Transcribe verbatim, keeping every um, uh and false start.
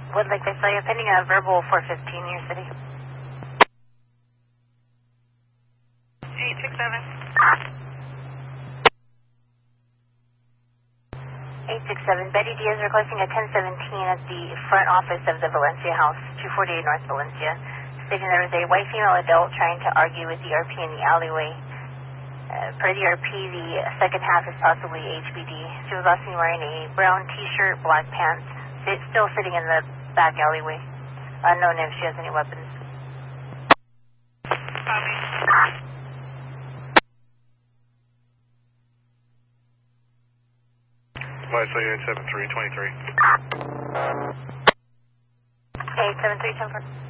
Woodlake, I saw you pending a verbal four fifteen in your city. eight six seven. eight six seven. Betty Diaz requesting a ten seventeen at the front office of the Valencia House, two forty-eight North Valencia, stating there was a white female adult trying to argue with the R P in the alleyway. Uh, per the R P, the second half is possibly H B D. She was also wearing a brown t-shirt, black pants, sit, still sitting in the back alleyway. Unknown if she has any weapons. Copy. eight seven three, twenty-three. eight seven three, ten four.